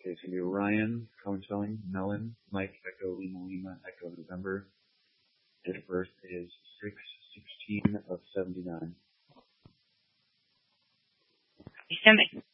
Okay, it's going to be Ryan, Cohen Spelling, Mellon, Mike, Echo, Lima, Lima, Echo, November. Date of birth is 6/16 of 79. December.